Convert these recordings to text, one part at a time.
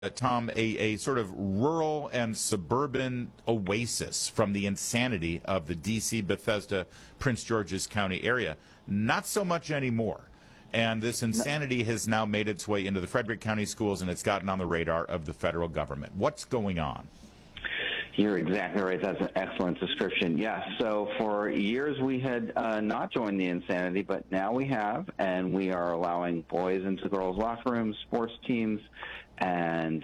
Tom, a sort of rural and suburban oasis from the insanity of the D.C., Bethesda, Prince George's County area. Not so much anymore. And this insanity has now made its way into the Frederick County schools, and it's gotten on the radar of the federal government. What's going on? You're exactly right. That's an excellent description. Yes. So for years we had not joined the insanity, but now we have, and we are allowing boys into girls' locker rooms, sports teams, and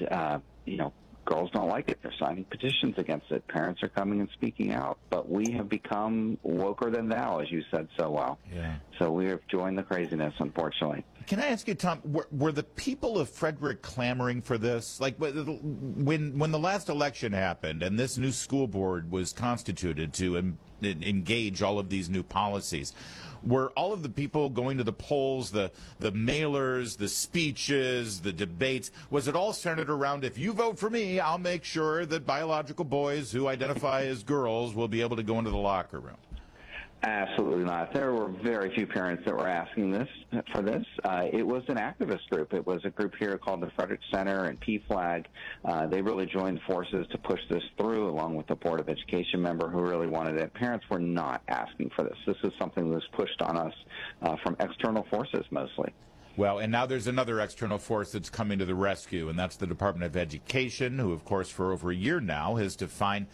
girls don't like it. They're signing petitions against it. Parents are coming and speaking out. But we have become woker than thou, as you said so well. Yeah. So we have joined the craziness, unfortunately. Can I ask you, Tom, were the people of Frederick clamoring for this? Like when the last election happened and this new school board was constituted to engage all of these new policies, were all of the people going to the polls, the mailers, the speeches, the debates, was it all centered around, if you vote for me, I'll make sure that biological boys who identify as girls will be able to go into the locker room? Absolutely not. There were very few parents that were asking for this. It was an activist group. It was a group here called the Frederick Center and PFLAG. They really joined forces to push this through, along with the Board of Education member who really wanted it. Parents were not asking for this. This is something that was pushed on us from external forces mostly. Well, and now there's another external force that's coming to the rescue, and that's the Department of Education, who, of course, for over a year now has defined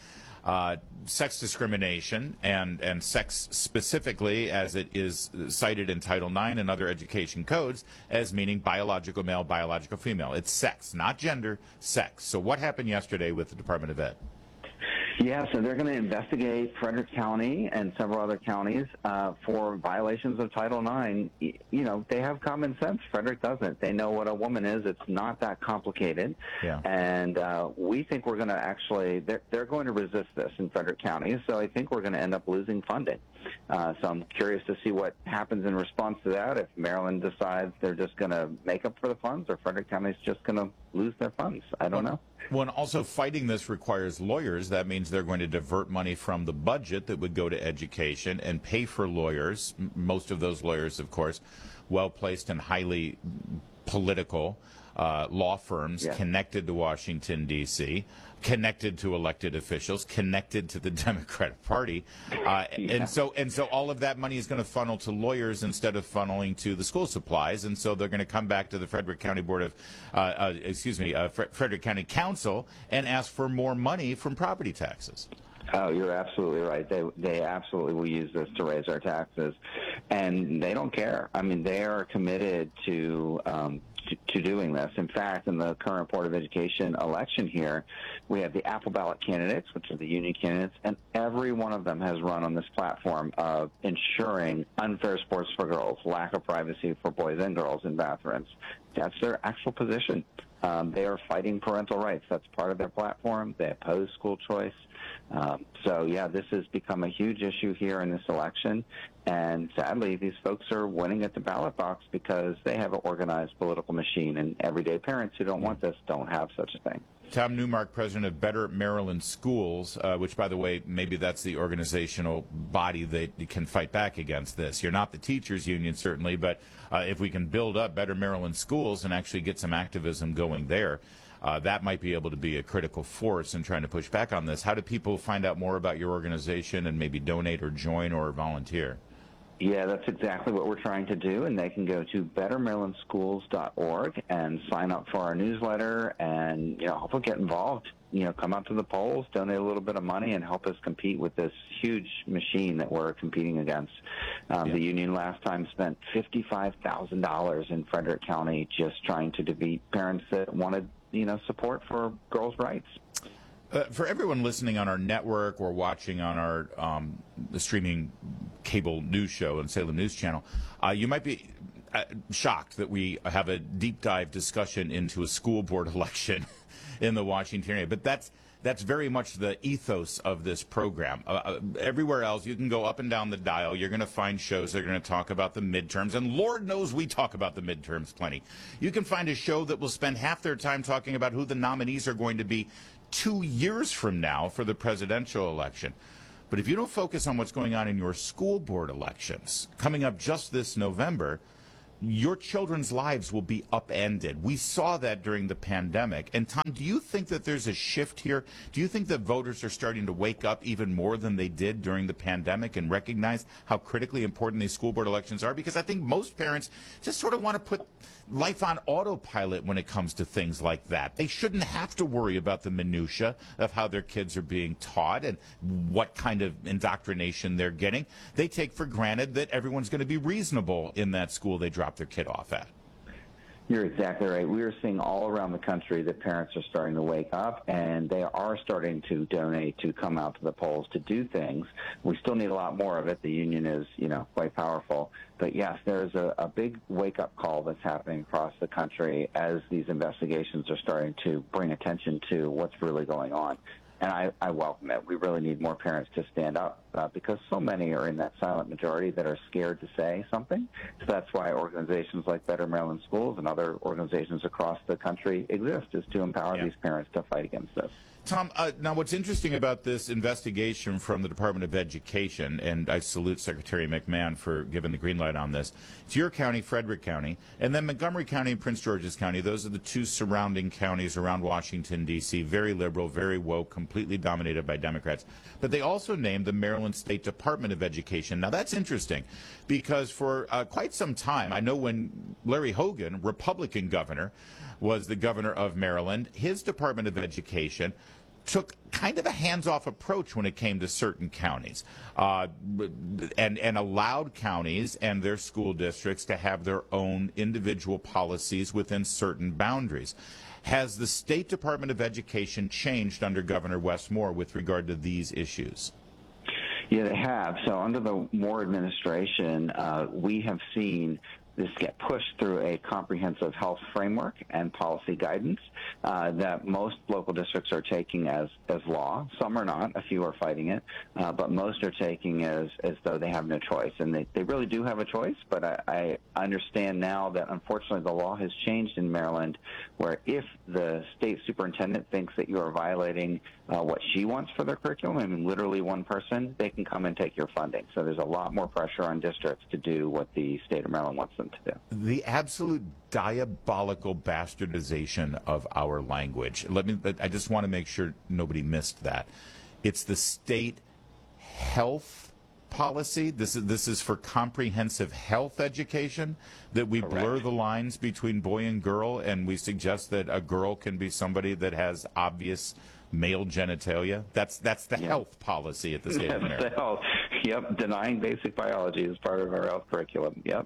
sex discrimination and sex specifically, as it is cited in Title IX and other education codes, as meaning biological male, biological female. It's sex, not gender, sex. So what happened yesterday with the Department of Ed? Yeah, so they're going to investigate Frederick County and several other counties for violations of Title IX. They have common sense. Frederick doesn't. They know what a woman is. It's not that complicated. Yeah. And we think we're going to actually, they're going to resist this in Frederick County, so I think we're going to end up losing funding. So I'm curious to see what happens in response to that, if Maryland decides they're just going to make up for the funds or Frederick County is just going to lose their funds. I don't know. Well, and also fighting this requires lawyers. That means they're going to divert money from the budget that would go to education and pay for lawyers. Most of those lawyers, of course, well-placed and highly political law firms, yeah, connected to Washington, D.C., connected to elected officials, connected to the Democratic Party. Yeah. And so all of that money is going to funnel to lawyers instead of funneling to the school supplies. And so they're going to come back to the Frederick County Frederick County Council and ask for more money from property taxes. Oh, you're absolutely right. They absolutely will use this to raise our taxes, and they don't care. I mean, they are committed to doing this. In fact, in the current Board of Education election here, we have the Apple ballot candidates, which are the union candidates, and every one of them has run on this platform of ensuring unfair sports for girls, lack of privacy for boys and girls in bathrooms. That's their actual position. They are fighting parental rights. That's part of their platform. They oppose school choice. This has become a huge issue here in this election. And sadly, these folks are winning at the ballot box because they have an organized political machine, and everyday parents who don't want this don't have such a thing. Tom Newmark, president of Better Maryland Schools, which, by the way, maybe that's the organizational body that can fight back against this. You're not the teachers union, certainly, but if we can build up Better Maryland Schools and actually get some activism going there, that might be able to be a critical force in trying to push back on this. How do people find out more about your organization and maybe donate or join or volunteer? Yeah, that's exactly what we're trying to do, and they can go to bettermarylandschools.org and sign up for our newsletter and, hopefully get involved. Come out to the polls, donate a little bit of money, and help us compete with this huge machine that we're competing against. The union last time spent $55,000 in Frederick County just trying to defeat parents that wanted, support for girls' rights. For everyone listening on our network or watching on our the streaming cable news show and Salem News Channel, you might be shocked that we have a deep dive discussion into a school board election in the Washington area. But that's very much the ethos of this program. Everywhere else, you can go up and down the dial. You're going to find shows that are going to talk about the midterms, and Lord knows we talk about the midterms plenty. You can find a show that will spend half their time talking about who the nominees are going to be 2 years from now for the presidential election. But if you don't focus on what's going on in your school board elections coming up just this November, your children's lives will be upended. We saw that during the pandemic. And Tom, do you think that there's a shift here? Do you think that voters are starting to wake up even more than they did during the pandemic and recognize how critically important these school board elections are? Because I think most parents just sort of want to put life on autopilot when it comes to things like that. They shouldn't have to worry about the minutia of how their kids are being taught and what kind of indoctrination they're getting. They take for granted that everyone's going to be reasonable in that school they drop their kid off at. You're exactly right. We are seeing all around the country that parents are starting to wake up, and they are starting to donate, to come out to the polls, to do things. We still need a lot more of it. The union is, quite powerful. But yes, there's a big wake-up call that's happening across the country as these investigations are starting to bring attention to what's really going on. And I welcome it. We really need more parents to stand up because so many are in that silent majority that are scared to say something. So that's why organizations like Better Maryland Schools and other organizations across the country exist, is to empower these parents to fight against this. Tom, now what's interesting about this investigation from the Department of Education, and I salute Secretary McMahon for giving the green light on this, it's your county, Frederick County, and then Montgomery County and Prince George's County. Those are the two surrounding counties around Washington, D.C., very liberal, very woke, completely dominated by Democrats. But they also named the Maryland State Department of Education. Now that's interesting because for quite some time, I know when Larry Hogan, Republican governor, was the governor of Maryland, his Department of Education took kind of a hands-off approach when it came to certain counties and allowed counties and their school districts to have their own individual policies within certain boundaries. Has the State Department of Education changed under Governor Wes Moore with regard to these issues? Yeah, they have. So under the Moore administration, we have seen this get pushed through a comprehensive health framework and policy guidance that most local districts are taking as law. Some are not. A few are fighting it. But most are taking as though they have no choice. And they really do have a choice. But I understand now that, unfortunately, the law has changed in Maryland where if the state superintendent thinks that you are violating what she wants for their curriculum, I mean, literally one person, they can come and take your funding. So there's a lot more pressure on districts to do what the state of Maryland wants them to do. The absolute diabolical bastardization of our language. I just want to make sure nobody missed that. It's the state health policy. This is for comprehensive health education, that we Correct. blur the lines between boy and girl, and we suggest that a girl can be somebody that has obvious male genitalia. That's the health policy at the state of That's Maryland. the health. Yep, denying basic biology is part of our health curriculum. Yep.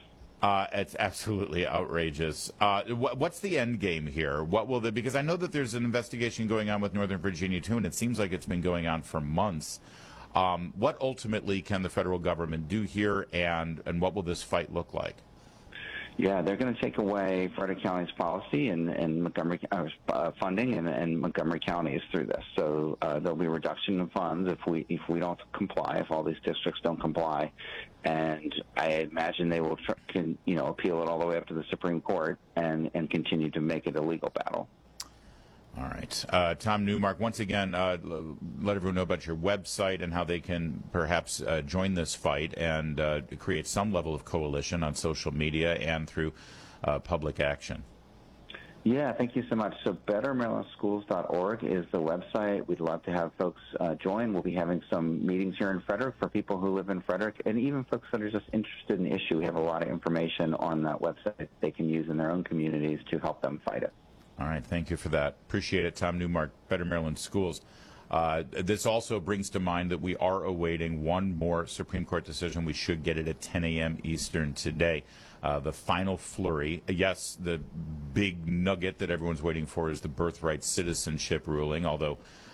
It's absolutely outrageous. What's the end game here? Because I know that there's an investigation going on with Northern Virginia too, and it seems like it's been going on for months. What ultimately can the federal government do here, and what will this fight look like? Yeah, they're going to take away Frederick County's policy and Montgomery funding and Montgomery counties through this. So there'll be a reduction in funds if we don't comply, if all these districts don't comply, and I imagine they will appeal it all the way up to the Supreme Court and continue to make it a legal battle. All right. Tom Newmark, once again, let everyone know about your website and how they can perhaps join this fight and create some level of coalition on social media and through public action. Yeah, thank you so much. So bettermarylandschools.org is the website. We'd love to have folks join. We'll be having some meetings here in Frederick for people who live in Frederick and even folks that are just interested in the issue. We have a lot of information on that website they can use in their own communities to help them fight it. All right, thank you for that. Appreciate it, Tom Newmark, Better Maryland Schools. This also brings to mind that we are awaiting one more Supreme Court decision. We should get it at 10 a.m. Eastern today. The final flurry. Yes, the big nugget that everyone's waiting for is the birthright citizenship ruling, although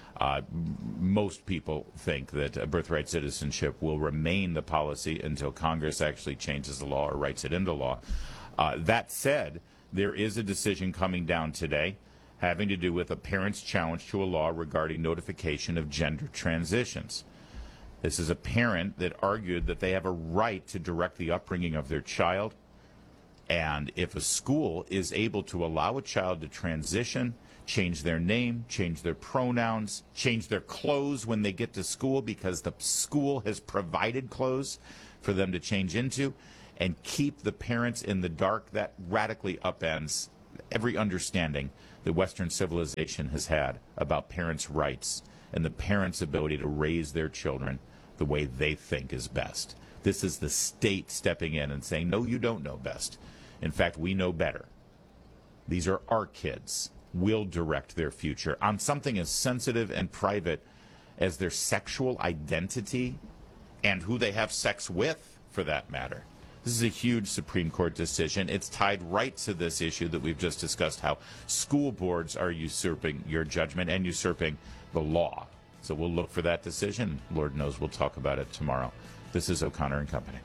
most people think that birthright citizenship will remain the policy until Congress actually changes the law or writes it into law. That said, there is a decision coming down today having to do with a parent's challenge to a law regarding notification of gender transitions. This is a parent that argued that they have a right to direct the upbringing of their child, and if a school is able to allow a child to transition, change their name, change their pronouns, change their clothes when they get to school because the school has provided clothes for them to change into, and keep the parents in the dark, that radically upends every understanding that Western civilization has had about parents' rights and the parents' ability to raise their children the way they think is best. This is the state stepping in and saying, no, you don't know best. In fact, we know better. These are our kids. We'll direct their future on something as sensitive and private as their sexual identity and who they have sex with, for that matter. This is a huge Supreme Court decision. It's tied right to this issue that we've just discussed, how school boards are usurping your judgment and usurping the law. So we'll look for that decision. Lord knows we'll talk about it tomorrow. This is O'Connor and Company.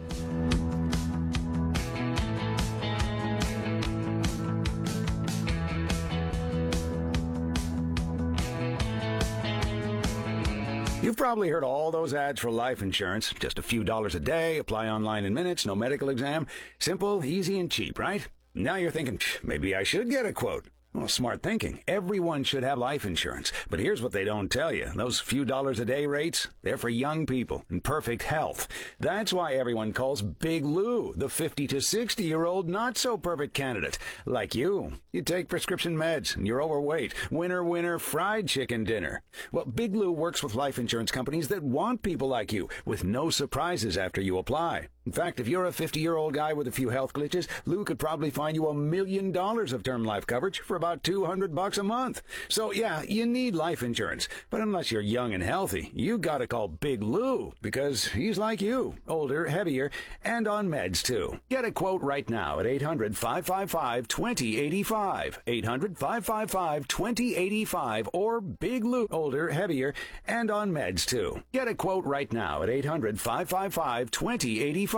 You've probably heard all those ads for life insurance. Just a few dollars a day, apply online in minutes, no medical exam. Simple, easy, and cheap, right? Now you're thinking, maybe I should get a quote. Well, smart thinking. Everyone should have life insurance. But here's what they don't tell you. Those few dollars a day rates, they're for young people in perfect health. That's why everyone calls Big Lou the 50 to 60-year-old not-so-perfect candidate. Like you. You take prescription meds and you're overweight. Winner, fried chicken dinner. Well, Big Lou works with life insurance companies that want people like you, with no surprises after you apply. In fact, if you're a 50-year-old guy with a few health glitches, Lou could probably find you $1 million of term life coverage for about $200 a month. So yeah, you need life insurance. But unless you're young and healthy, you gotta call Big Lou, because he's like you, older, heavier, and on meds too. Get a quote right now at 800-555-2085. 800-555-2085 or Big Lou, older, heavier, and on meds too. Get a quote right now at 800-555-2085.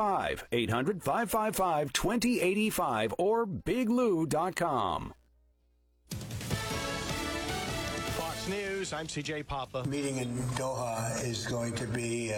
800-555-2085 or biglou.com. Fox News, I'm CJ Papa. Meeting in Doha is going to be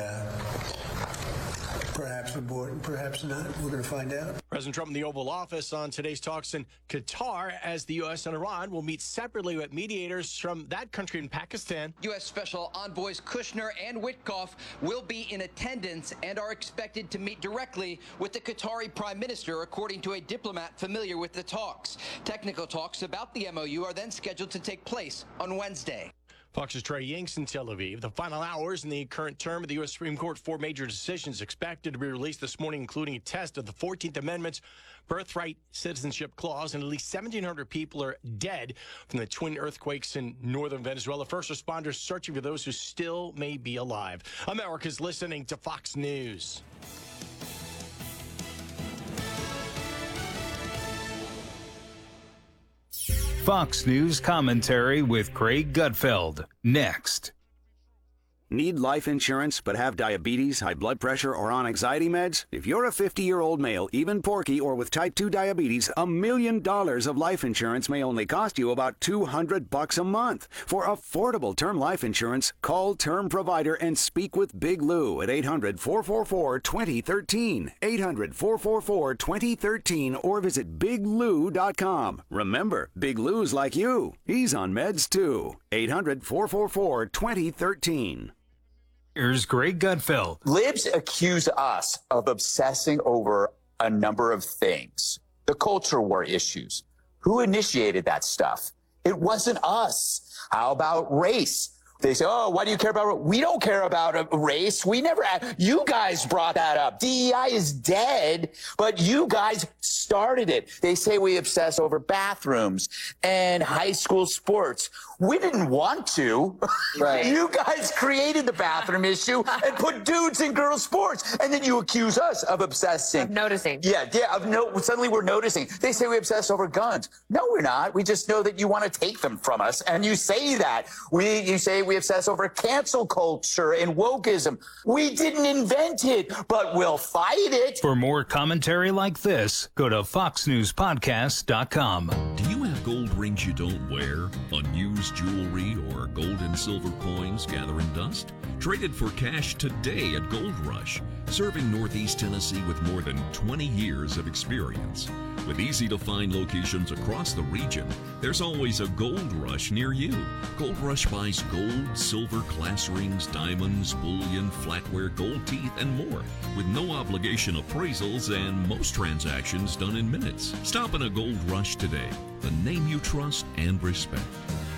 perhaps important, perhaps not. We're going to find out. President Trump in the Oval Office on today's talks in Qatar, as the U.S. and Iran will meet separately with mediators from that country in Pakistan. U.S. Special Envoys Kushner and Witkoff will be in attendance and are expected to meet directly with the Qatari Prime Minister, according to a diplomat familiar with the talks. Technical talks about the MOU are then scheduled to take place on Wednesday. Fox's Trey Yingst in Tel Aviv. The final hours in the current term of the U.S. Supreme Court, 4 major decisions expected to be released this morning, including a test of the 14th Amendment's birthright citizenship clause, and at least 1,700 people are dead from the twin earthquakes in northern Venezuela. First responders searching for those who still may be alive. America's listening to Fox News. Fox News commentary with Craig Gutfeld. Next. Need life insurance but have diabetes, high blood pressure, or on anxiety meds? If you're a 50-year-old male, even porky, or with type 2 diabetes, $1 million of life insurance may only cost you about $200 a month. For affordable term life insurance, call Term Provider and speak with Big Lou at 800-444-2013. 800-444-2013 or visit biglou.com. Remember, Big Lou's like you. He's on meds too. 800-444-2013. Here's Greg Gutfeld. Libs accuse us of obsessing over a number of things. The culture war issues. Who initiated that stuff? It wasn't us. How about race? They say, oh, why do you care about race? We don't care about race. We never, you guys brought that up. DEI is dead, but you guys started it. They say we obsess over bathrooms and high school sports. We didn't want to. Right. You guys created the bathroom issue and put dudes in girls' sports. And then you accuse us of obsessing. Of noticing. Yeah, suddenly we're noticing. They say we obsess over guns. No, we're not. We just know that you want to take them from us. And you say that. You say we obsess over cancel culture and wokeism. We didn't invent it, but we'll fight it. For more commentary like this, go to foxnewspodcast.com. Do you have gold rings you don't wear, unused jewelry, or gold and silver coins gathering dust? Trade it for cash today at Gold Rush, serving Northeast Tennessee with more than 20 years of experience. With easy-to-find locations across the region, there's always a Gold Rush near you. Gold Rush buys gold, silver, class rings, diamonds, bullion, flatware, gold teeth, and more, with no obligation appraisals and most transactions done in minutes. Stop in a Gold Rush today, the name you trust and respect.